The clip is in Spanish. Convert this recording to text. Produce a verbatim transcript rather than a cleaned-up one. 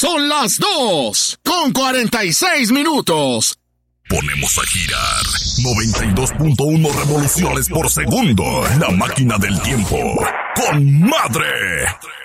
Son las dos con cuarenta y seis minutos. Ponemos a girar noventa y dos punto uno revoluciones por segundo. La máquina del tiempo. ¡Con madre!